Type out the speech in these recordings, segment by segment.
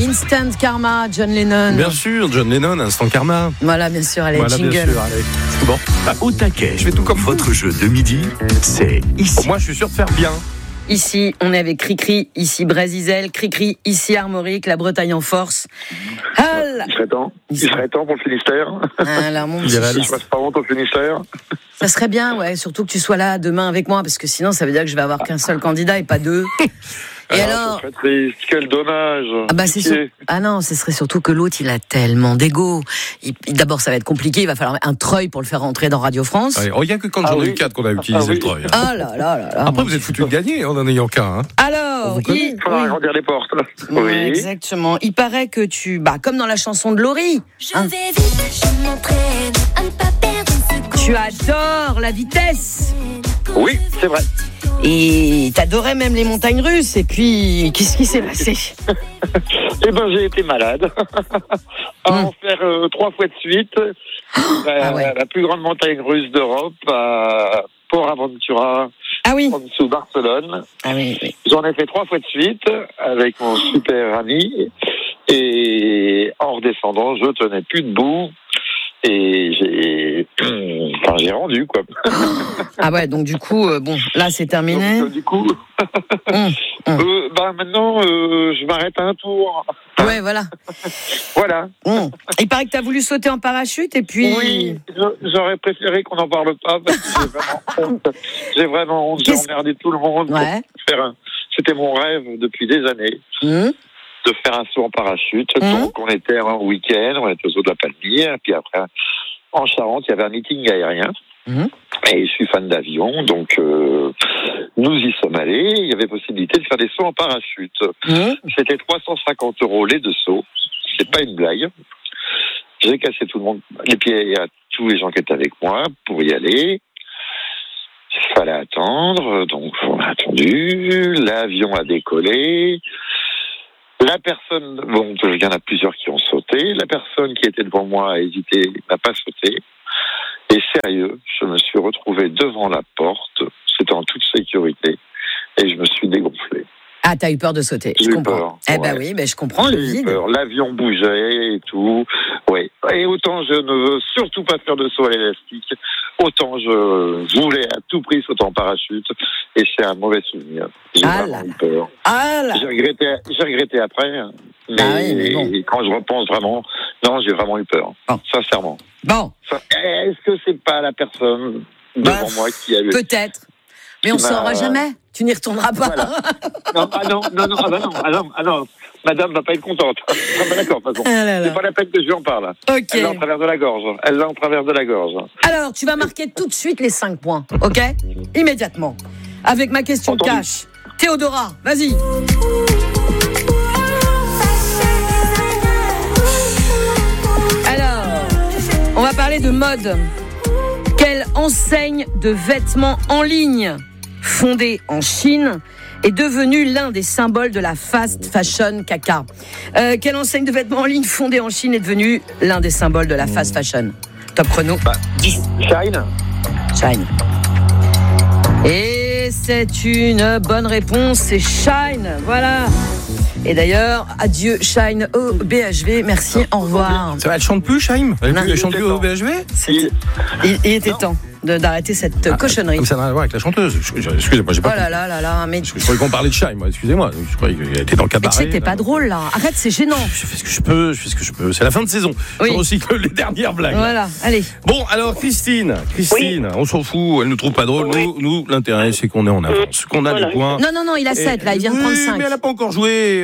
Instant Karma, John Lennon. Bien sûr, John Lennon, Instant Karma. Voilà, bien sûr, allez, Voilà, jingle. bien sûr, allez. Bon, Au taquet, je fais tout comme votre jeu de midi, c'est ici. moi, je suis sûr de faire bien. Ici, on est avec Cricri, ici Brésil, Cricri, ici Armorique, la Bretagne en force. Il serait temps pour le Finistère. Alors, mon Il est petit, réaliste. Je passe pas honte au Finistère. ça serait bien, ouais, surtout que tu sois là demain avec moi, parce que sinon, ça veut dire que je vais avoir qu'un seul candidat et pas deux. Et alors, Ce serait triste, quel dommage. ah bah c'est sûr. Ah non, ce serait surtout que l'autre, il a tellement d'ego. D'abord, ça va être compliqué. Il va falloir un treuil pour le faire rentrer dans Radio France. Ouais, il n'y a que quand j'en ai eu 4 qu'on a utilisé le treuil. Ah là là là là. Après, vous êtes foutu de gagner en n'en ayant qu'un. Hein. Alors, vous connaît. Il faudra agrandir les portes. Ouais, exactement. Il paraît que tu, comme dans la chanson de Laurie, Je vais vite, je m'entraîne à ne pas perdre une seconde. tu adores la vitesse. Oui, c'est vrai. Et t'adorais même les montagnes russes. Et puis, qu'est-ce qui s'est passé? Eh ben, j'ai été malade. À en faire 3 fois de suite. La plus grande montagne russe d'Europe, à Port Aventura, Ah oui. en dessous de Barcelone. Ah oui, oui. J'en ai fait 3 fois de suite avec mon super ami. Et en redescendant, je tenais plus debout. Et j'ai rendu, quoi. Ah ouais, donc du coup, là c'est terminé. Donc, du coup, maintenant, je m'arrête à un tour. Ouais, voilà. Voilà. Il paraît que t'as voulu sauter en parachute et puis. Oui, j'aurais préféré qu'on n'en parle pas parce que j'ai vraiment honte. J'ai vraiment honte. J'ai emmerdé tout le monde. Ouais. C'était mon rêve depuis des années. De faire un saut en parachute. Donc, on était un week-end, on était au zoo de la Palmyre, puis après, en Charente, il y avait un meeting aérien. Et je suis fan d'avion, donc nous y sommes allés. Il y avait possibilité de faire des sauts en parachute. C'était 350 € les 2 sauts. C'est pas une blague. J'ai cassé tout le monde, les pieds à tous les gens qui étaient avec moi pour y aller. Il fallait attendre, donc on a attendu. L'avion a décollé. La personne, il y en a plusieurs qui ont sauté. La personne qui était devant moi a hésité, n'a pas sauté. Et sérieux, je me suis retrouvé devant la porte. C'était en toute sécurité. Et je me suis dégonflé. Ah, t'as eu peur de sauter. Je comprends. Peur, Eh ben oui, je comprends le vide. Peur. L'avion bougeait et tout. Oui. Et autant je ne veux surtout pas faire de saut à l'élastique, autant je voulais à tout prix sauter en parachute. Et c'est un mauvais souvenir. J'ai vraiment eu peur. J'ai regretté après. Mais quand je repense vraiment, non, j'ai vraiment eu peur. Sincèrement. Bon. Est-ce que c'est pas la personne devant moi qui a eu... Peut-être. Mais on ne saura jamais. Tu n'y retourneras pas. Voilà. Non. Madame va pas être contente. D'accord, de toute façon. C'est pas la peine que je lui en parle. Okay. Elle l'a en travers de la gorge. Alors, tu vas marquer tout de suite les 5 points, ok? Immédiatement. Avec ma question de cash. Théodora, vas-y. Alors, on va parler de mode. Quelle enseigne de vêtements en ligne fondée en Chine est devenue l'un des symboles de la fast fashion caca? Quelle enseigne de vêtements en ligne fondée en Chine est devenue l'un des symboles de la fast fashion? Top chrono. Shine. Et c'est une bonne réponse, c'est Shine, voilà. Et d'ailleurs, adieu Shine au BHV, merci, au revoir. Ça va, elle chante plus, Shine? Elle chante plus au BHV? Il était temps d'arrêter cette cochonnerie. Ça n'a rien à voir avec la chanteuse. Excusez-moi, j'ai pas. Oh là, mais. Je croyais qu'on parlait de Shine, moi, excusez-moi. Je croyais qu'elle était dans le cabaret. Mais tu sais que t'es pas drôle, là. Arrête, c'est gênant. Je fais ce que je peux. C'est la fin de saison. Oui. Je recycle les dernières blagues. Voilà, allez. Bon, alors, Christine, on s'en fout, elle nous trouve pas drôle. Nous, l'intérêt, c'est qu'on est en avance, qu'on a les points. Non, il a 7, là, il vient de prendre 5. Mais elle a pas encore joué.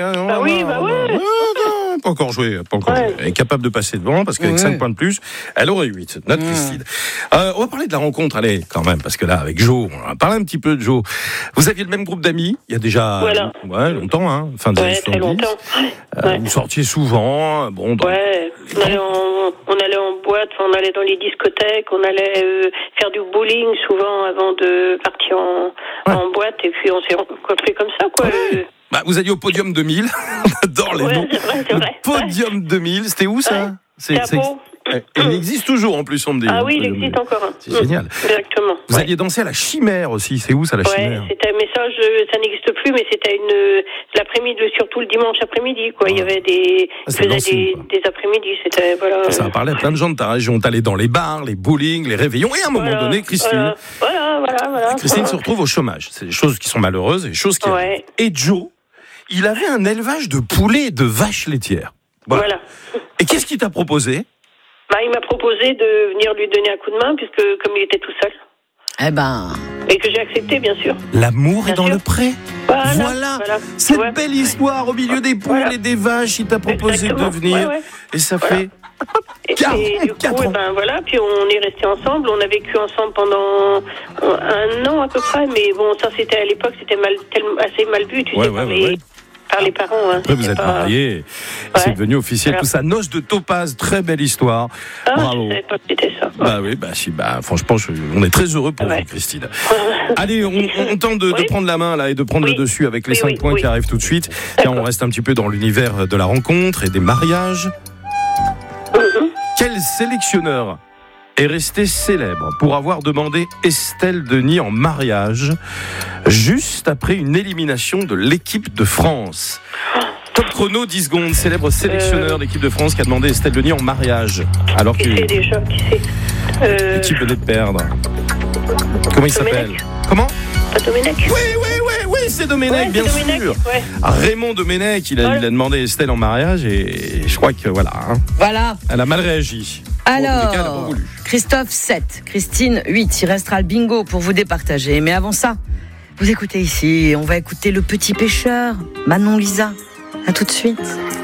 Pas encore joué. Elle est capable de passer devant, parce qu'avec 5 points de plus, elle aurait 8. Notre Christine. On va parler de la rencontre, allez, quand même, parce que là, avec Jo, on va parler un petit peu de Jo. Vous aviez le même groupe d'amis, il y a déjà longtemps, hein, fin des années 70. Très longtemps. Vous sortiez souvent, on allait en boîte, on allait dans les discothèques, on allait faire du bowling souvent avant de partir en boîte, et puis on s'est rencontrés comme ça, quoi. Vous alliez au Podium 2000, on adore les noms. C'est vrai. Le Podium 2000, c'était où ça? C'est à Pau. Il existe toujours en plus, on me dit. Ah oui, il existe encore. C'est génial. Exactement. Vous alliez danser à la Chimère aussi. C'est où ça, la Chimère? C'était un message, ça n'existe plus, mais c'était l'après-midi, surtout le dimanche après-midi, quoi. Il y avait des après-midi, c'était, voilà. Ça a parlé à plein de gens de ta région. T'allais dans les bars, les bowling, les réveillons, et à un moment donné, Christine. Voilà. Christine se retrouve au chômage. C'est des choses qui sont malheureuses et des choses qui arrivent. Et Joe, il avait un élevage de poulets et de vaches laitières. Voilà. Et qu'est-ce qu'il t'a proposé? Il m'a proposé de venir lui donner un coup de main, puisque comme il était tout seul. Et que j'ai accepté, bien sûr. L'amour est dans le pré. Voilà. Cette belle histoire au milieu des poules et des vaches, il t'a proposé de venir. Et ça fait... Et du coup, puis on est restés ensemble. On a vécu ensemble pendant 1 an à peu près. Mais bon, ça c'était à l'époque, c'était assez mal vu, tu sais, par les parents. Après, vous êtes mariés, c'est devenu officiel. Tout ça, noces de topaz, très belle histoire. Bravo. Je savais pas que c'était ça. Franchement, on est très heureux pour vous, Christine. Allez, on tente de prendre la main là et de prendre le dessus avec les 5 points qui arrivent tout de suite. Tiens, on reste un petit peu dans l'univers de la rencontre et des mariages. Quel sélectionneur est resté célèbre pour avoir demandé Estelle Denis en mariage juste après une élimination de l'équipe de France? Top chrono, 10 secondes. Célèbre sélectionneur de l'équipe de France qui a demandé Estelle Denis en mariage. Alors qui c'est déjà? L'équipe venait de perdre. Comment il s'appelle? Comment? Domenech. Oui, c'est Domenech, bien sûr. Raymond Domenech, il a demandé Estelle en mariage et je crois que voilà. Elle a mal réagi. Alors, Christophe 7, Christine 8. Il restera le bingo pour vous départager. Mais avant ça, vous écoutez ici, on va écouter Le Petit Pêcheur, Manon Lisa. À tout de suite.